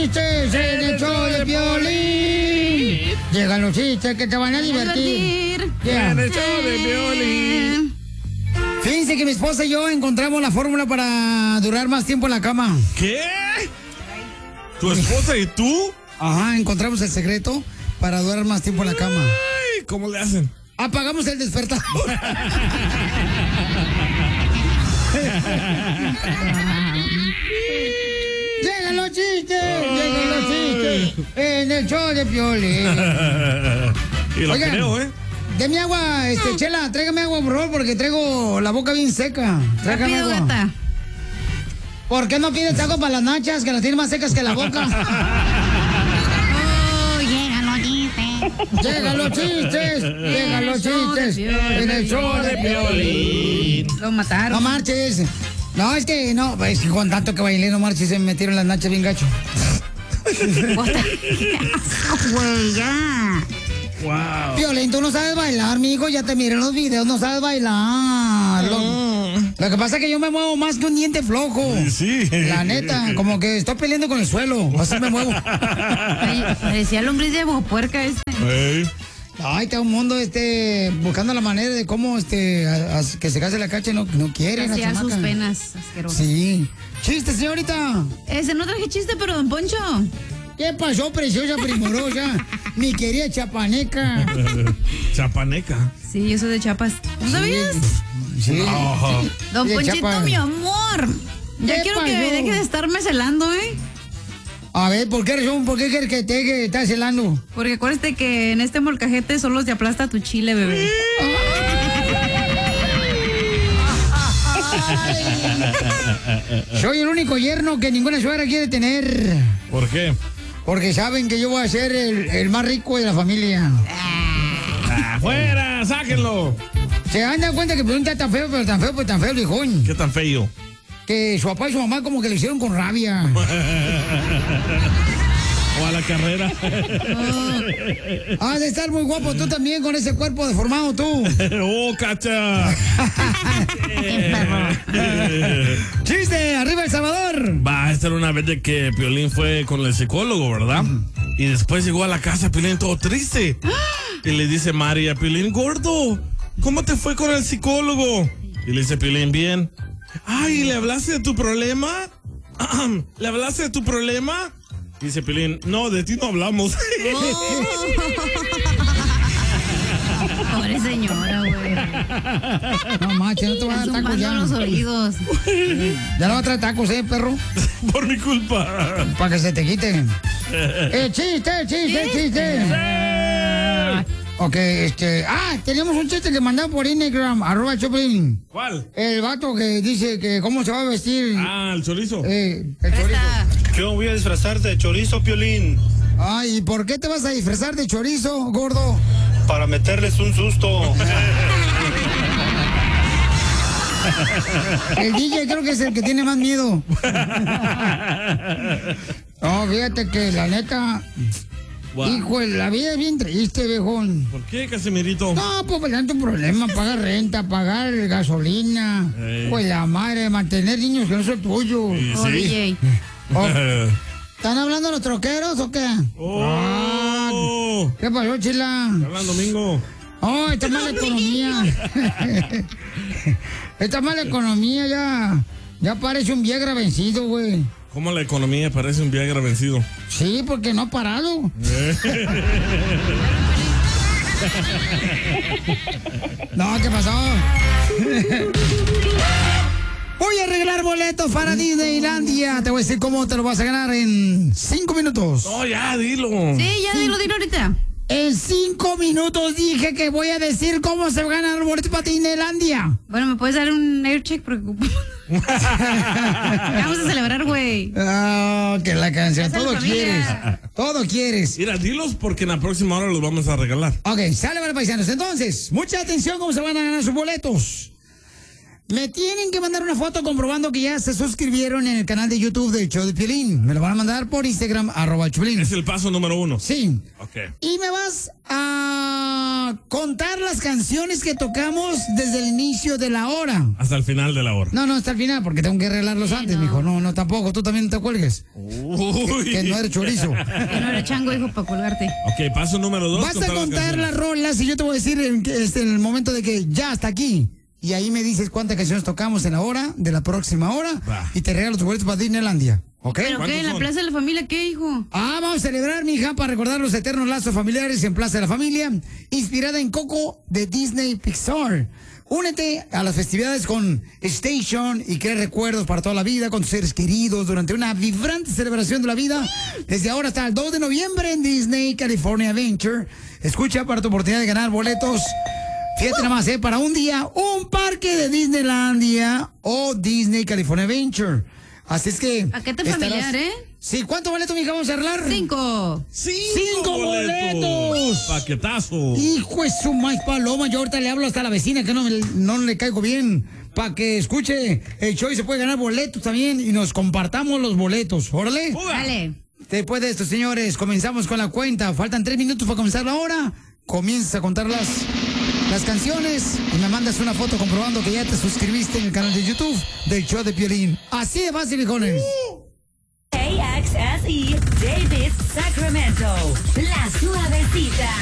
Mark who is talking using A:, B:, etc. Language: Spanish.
A: chistes en el show de Piolín. Llegan los chistes que te van a divertir.
B: En el show de Piolín.
A: Fíjense que mi esposa y yo encontramos la fórmula para durar más tiempo en la cama.
B: ¿Qué? ¿Tu esposa y tú?
A: Ajá, encontramos el secreto para durar más tiempo en la cama.
B: Ay, ¿cómo le hacen?
A: Apagamos el despertador. ¡Llegan los chistes! ¡Llegan los chistes! En el show de Piolín.
B: Y lo
A: Oigan,
B: creo, ¿eh?
A: Deme agua, Chela, tráigame agua, por favor, porque traigo la boca bien seca. Tráigame agua.
C: Gata.
A: ¿Por qué no pides agua para las nachas, que las tiene más secas que la boca?
C: Oh, llegan los chistes.
A: ¡Llegan los chistes! ¡Llegan los chistes! En el show de Piolín.
C: Lo mataron.
A: No marches. No, es que con tanto que bailé, no marches, se me metieron las nachas bien gacho.
C: Güey, ya.
B: Wow.
A: Piolín, tú no sabes bailar, mijo, ya te miré en los videos, no sabes bailar. Lo que pasa es que yo me muevo más que un diente flojo.
B: Sí.
A: La neta, como que estoy peleando con el suelo, así me muevo.
C: Parecía lombriz de puerca este.
B: Hey.
A: Ay, está un mundo buscando la manera de cómo que se case la cacha, no quiere.
C: Hacía sus penas asquerosas.
A: Sí. Chiste, señorita.
C: No traje chiste, pero don Poncho.
A: ¿Qué pasó, preciosa primorosa? Mi querida chapaneca.
B: Chapaneca.
C: Sí, yo soy de Chiapas. ¿No sabías?
A: Sí.
B: Oh.
C: Don
A: De
C: Ponchito,
A: Chiapas.
C: mi amor. Ya
A: ¿Qué
C: quiero que
A: pasó?
C: deje de estarme celando, ¿eh?
A: A ver, ¿por qué razón? ¿Por qué quieres que estás celando?
C: Porque acuérdate que en este molcajete solo te aplasta tu chile, bebé.
A: Soy el único yerno que ninguna suegra quiere tener.
B: ¿Por qué?
A: Porque saben que yo voy a ser el más rico de la familia.
B: ¡Afuera! ¡Sáquenlo!
A: Se han dado cuenta que Piolín está tan feo, pero tan feo, pues tan feo, viejón.
B: ¿Qué tan feo?
A: Que su papá y su mamá como que le hicieron con rabia.
B: O a la carrera.
A: Has de estar muy guapo tú también con ese cuerpo deformado tú.
B: ¡Oh, cacha!
A: ¡Chiste! ¡Arriba El Salvador!
B: Va, esta era una vez de que Piolín fue con el psicólogo, ¿verdad? Y después llegó a la casa Piolín todo triste. Y le dice María, Piolín, gordo, ¿cómo te fue con el psicólogo? Y le dice Piolín, bien. Ay, ¿le hablaste de tu problema? ¿Le hablaste de tu problema? Dice Piolín, no, de ti no hablamos.
C: Pobre señora, güey.
A: No manches, no te van a dar tacos ya.
C: los oídos.
A: Ya no va a traer tacos, perro.
B: Por mi culpa.
A: Para que se te quiten. ¡Chiste! Ok, tenemos un chiste que mandaron por Instagram, @Choplin.
B: ¿Cuál?
A: El vato que dice que cómo se va a vestir.
B: Ah, el chorizo.
A: El chorizo.
D: Yo voy a disfrazar de chorizo, Piolín.
A: Ay, ¿y por qué te vas a disfrazar de chorizo, gordo?
D: Para meterles un susto.
A: El DJ creo que es el que tiene más miedo. No, fíjate que la neta...
B: Wow.
A: Hijo, la vida es bien triste, viejón.
B: ¿Por qué, Casimirito?
A: No, pues tanto problema, pagar renta, pagar gasolina, pues la madre, mantener niños que no son tuyos.
B: Sí,
C: Oh, DJ.
A: ¿Están hablando los troqueros o qué?
B: Oh.
A: ¿Qué pasó, Chila?
B: Hablan domingo.
A: Oh, está mala economía. Está mala economía ya parece un Viagra vencido, güey.
B: ¿Cómo la economía parece un Viagra vencido?
A: Sí, porque no ha parado. No, ¿qué pasó? Voy a arreglar boletos para Disneylandia. Te voy a decir cómo te lo vas a ganar en 5 minutos.
B: No, ya, dilo.
C: Sí, ya dilo ahorita.
A: En 5 minutos dije que voy a decir cómo se ganan los boletos para Disneylandia.
C: Bueno, ¿me puedes dar un air check? Vamos a celebrar, güey.
A: Ah, que la canción.
C: Esa es
A: Todo
C: la
A: quieres.
C: familia.
A: Todo quieres.
B: Mira, dilos porque en la próxima hora los vamos a regalar.
A: Ok, sale para paisanos. Entonces, mucha atención cómo se van a ganar sus boletos. Me tienen que mandar una foto comprobando que ya se suscribieron en el canal de YouTube del show de Piolín. Me lo van a mandar por Instagram, @Piolín.
B: Es el paso número 1.
A: Sí.
B: Ok.
A: Y me vas a contar las canciones que tocamos desde el inicio de la hora.
B: Hasta el final de la hora.
A: No, hasta el final, porque tengo que arreglarlos antes,
C: no.
A: mijo. No, tampoco. Tú también te cuelgues.
B: Uy.
A: Que no eres chorizo.
C: Que no era chango, hijo, para colgarte.
B: Ok, paso número 2.
A: Vas a contar las rolas y yo te voy a decir en el momento de que ya hasta aquí. Y ahí me dices cuántas canciones tocamos en la hora de la próxima hora.
B: Va.
A: Y te regalo tus boletos para Disneylandia. ¿Ok?
C: ¿Pero qué? ¿En la
B: son?
C: Plaza de la Familia qué, hijo?
A: Vamos a celebrar, mija, para recordar los eternos lazos familiares en Plaza de la Familia, inspirada en Coco de Disney Pixar. Únete a las festividades con Station y crea recuerdos para toda la vida con tus seres queridos durante una vibrante celebración de la vida. Desde ahora hasta el 2 de noviembre en Disney California Adventure. Escucha para tu oportunidad de ganar boletos. Fíjate nada más, para un día, un parque de Disneylandia o Disney California Adventure. Así es que...
C: Paquete familiar, ¿eh?
A: Sí, ¿cuántos boletos, mija, vamos a arreglar?
C: 5.
A: ¡Cinco boletos!
B: Paquetazo.
A: Hijo de su maíz paloma, yo ahorita le hablo hasta a la vecina que no le caigo bien. Para que escuche el show y se puede ganar boletos también y nos compartamos los boletos. Órale.
C: Dale.
A: Después de esto, señores, comenzamos con la cuenta. Faltan 3 minutos para comenzar la hora. Comienzas a contar las canciones y me mandas una foto comprobando que ya te suscribiste en el canal de YouTube del show de Piolín. Así de fácil, viejones.
E: KXSE Davis, Sacramento. La Suavecita.